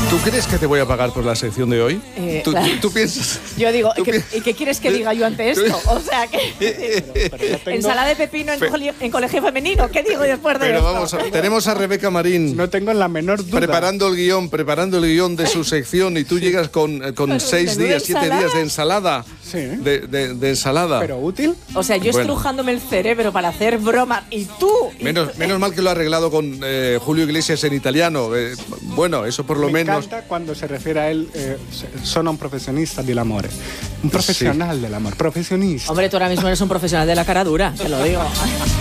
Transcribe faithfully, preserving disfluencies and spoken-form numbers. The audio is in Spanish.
¿Tú crees que te voy a pagar por la sección de hoy? Eh, ¿Tú, la... tú, tú piensas? Yo digo, ¿y qué, qué, ¿y qué quieres que diga yo ante esto? O sea, que Pero, pero tengo... ensalada de pepino en, Fe... en colegio femenino. ¿Qué digo después de pero esto? Vamos a, tenemos a Rebeca Marín. No tengo la menor duda. Preparando el guión, preparando el guión de su sección y tú llegas con, con seis días, siete ensalada? días de ensalada. Sí. De, de, de ensalada. Pero útil. O sea, yo Bueno. estrujándome el cerebro para hacer bromas y tú... Y Menos, tú... menos mal que lo ha arreglado con eh, Julio Iglesias en italiano. Eh, bueno, eso por lo Me menos. encanta cuando se refiere a él, eh, sono un profesionista dell'amore. Un profesional sí. del amor, profesionista. Hombre, tú ahora mismo eres un profesional de la cara dura, te lo digo.